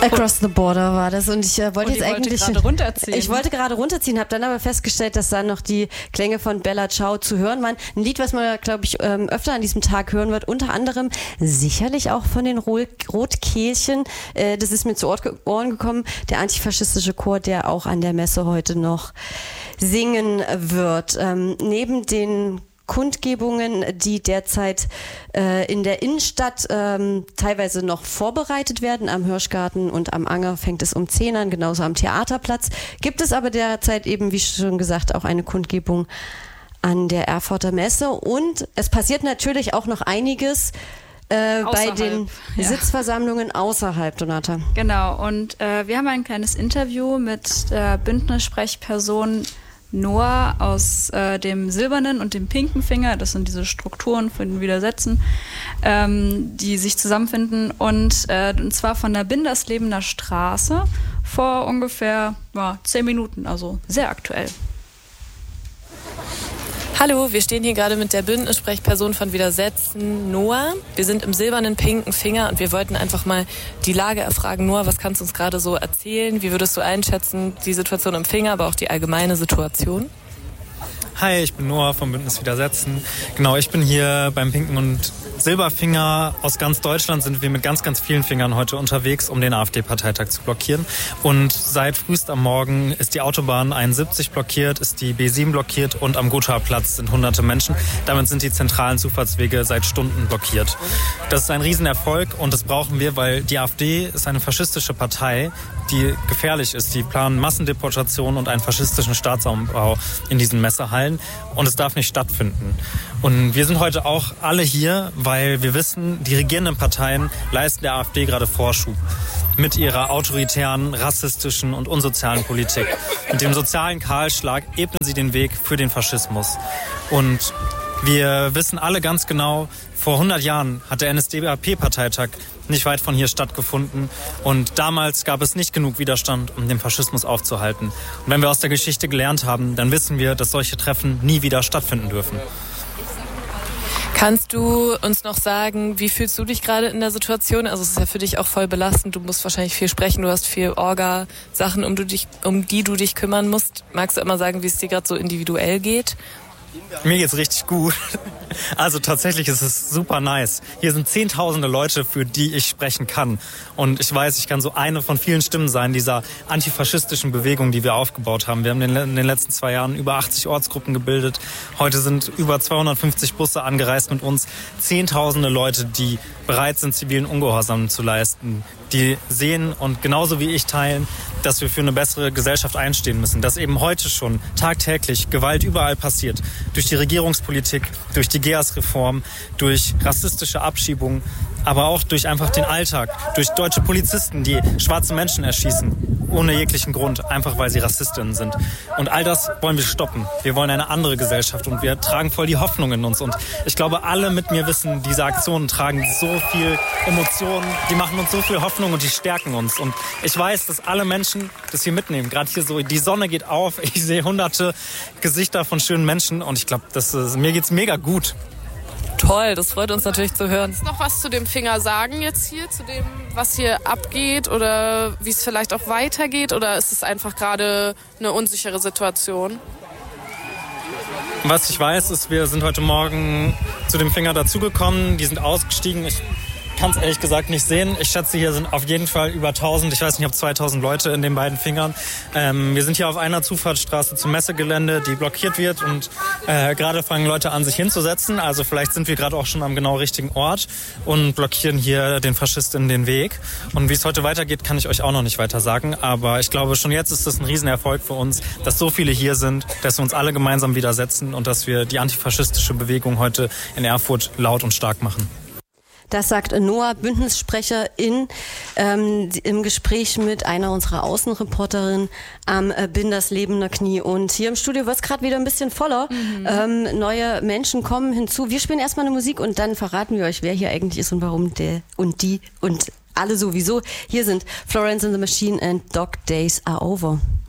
Across the Border war das und ich wollte jetzt eigentlich gerade runterziehen. Ich wollte gerade runterziehen, habe dann aber festgestellt, dass dann noch die Klänge von Bella Ciao zu hören waren. Ein Lied, was man, glaube ich, öfter an diesem Tag hören wird, unter anderem sicherlich auch von den Rotkehlchen. Das ist mir zu Ohren gekommen, der antifaschistische Chor, der auch an der Messe heute noch singen wird. Neben den Kundgebungen, die derzeit in der Innenstadt teilweise noch vorbereitet werden. Am Hirschgarten und am Anger fängt es um 10 an, genauso am Theaterplatz. Gibt es aber derzeit eben, wie schon gesagt, auch eine Kundgebung an der Erfurter Messe. Und es passiert natürlich auch noch einiges bei den Sitzversammlungen außerhalb, Donata. Genau, und wir haben ein kleines Interview mit der Bündnissprechperson Noah aus dem silbernen und dem pinken Finger. Das sind diese Strukturen von den Widersätzen, die sich zusammenfinden. Und zwar von der Binderslebener Straße vor ungefähr 10 Minuten, also sehr aktuell. Hallo, wir stehen hier gerade mit der Bündnissprechperson von Widersätzen, Noah. Wir sind im silbernen, pinken Finger und wir wollten einfach mal die Lage erfragen. Noah, was kannst du uns gerade so erzählen? Wie würdest du einschätzen, die Situation im Finger, aber auch die allgemeine Situation? Hi, ich bin Noah vom Bündnis Widersätzen. Genau, ich bin hier beim pinken und Silberfinger. Aus ganz Deutschland sind wir mit ganz, ganz vielen Fingern heute unterwegs, um den AfD-Parteitag zu blockieren. Und seit frühest am Morgen ist die Autobahn 71 blockiert, ist die B7 blockiert und am Gotha-Platz sind hunderte Menschen. Damit sind die zentralen Zufahrtswege seit Stunden blockiert. Das ist ein Riesenerfolg und das brauchen wir, weil die AfD ist eine faschistische Partei, die gefährlich ist. Die planen Massendeportationen und einen faschistischen Staatsaufbau in diesen Messehallen und es darf nicht stattfinden. Und wir sind heute auch alle hier, weil wir wissen, die regierenden Parteien leisten der AfD gerade Vorschub mit ihrer autoritären, rassistischen und unsozialen Politik. Mit dem sozialen Kahlschlag ebnen sie den Weg für den Faschismus. Und wir wissen alle ganz genau, vor 100 Jahren hat der NSDAP-Parteitag nicht weit von hier stattgefunden. Und damals gab es nicht genug Widerstand, um den Faschismus aufzuhalten. Und wenn wir aus der Geschichte gelernt haben, dann wissen wir, dass solche Treffen nie wieder stattfinden dürfen. Kannst du uns noch sagen, wie fühlst du dich gerade in der Situation? Also es ist ja für dich auch voll belastend. Du musst wahrscheinlich viel sprechen, du hast viel Orga-Sachen, um die du dich kümmern musst. Magst du immer sagen, wie es dir gerade so individuell geht? Mir geht's richtig gut. Also tatsächlich ist es super nice. Hier sind Zehntausende Leute, für die ich sprechen kann. Und ich weiß, ich kann so eine von vielen Stimmen sein, dieser antifaschistischen Bewegung, die wir aufgebaut haben. Wir haben in den letzten 2 Jahren über 80 Ortsgruppen gebildet. Heute sind über 250 Busse angereist mit uns. Zehntausende Leute, die bereit sind, zivilen Ungehorsam zu leisten. Die sehen und genauso wie ich teilen, dass wir für eine bessere Gesellschaft einstehen müssen. Dass eben heute schon tagtäglich Gewalt überall passiert. Durch die Regierungspolitik, durch die GEAS-Reform, durch rassistische Abschiebungen, aber auch durch einfach den Alltag, durch deutsche Polizisten, die schwarze Menschen erschießen, ohne jeglichen Grund, einfach weil sie Rassistinnen sind. Und all das wollen wir stoppen. Wir wollen eine andere Gesellschaft und wir tragen voll die Hoffnung in uns. Und ich glaube, alle mit mir wissen, diese Aktionen tragen so viel Emotionen, die machen uns so viel Hoffnung und die stärken uns. Und ich weiß, dass alle Menschen das hier mitnehmen. Gerade hier so, die Sonne geht auf, ich sehe hunderte Gesichter von schönen Menschen und ich glaube, mir geht's mega gut. Toll, das freut uns natürlich zu hören. Kannst du noch was zu dem Finger sagen jetzt hier, zu dem, was hier abgeht oder wie es vielleicht auch weitergeht? Oder ist es einfach gerade eine unsichere Situation? Was ich weiß, ist, wir sind heute Morgen zu dem Finger dazugekommen. Die sind ausgestiegen. Ich kann es ehrlich gesagt nicht sehen. Ich schätze, hier sind auf jeden Fall über 1000, ich weiß nicht, ob 2000 Leute in den beiden Fingern. Wir sind hier auf einer Zufahrtsstraße zum Messegelände, die blockiert wird und gerade fangen Leute an, sich hinzusetzen. Also vielleicht sind wir gerade auch schon am genau richtigen Ort und blockieren hier den Faschisten den Weg. Und wie es heute weitergeht, kann ich euch auch noch nicht weiter sagen. Aber ich glaube, schon jetzt ist es ein Riesenerfolg für uns, dass so viele hier sind, dass wir uns alle gemeinsam widersetzen und dass wir die antifaschistische Bewegung heute in Erfurt laut und stark machen. Das sagt Noah, Bündnissprecherin, im Gespräch mit einer unserer Außenreporterinnen am Binderslebener Knie. Und hier im Studio wird es gerade wieder ein bisschen voller. Neue Menschen kommen hinzu. Wir spielen erstmal eine Musik und dann verraten wir euch, wer hier eigentlich ist und warum der und die und alle sowieso hier sind. Florence and the Machine and Dog Days Are Over.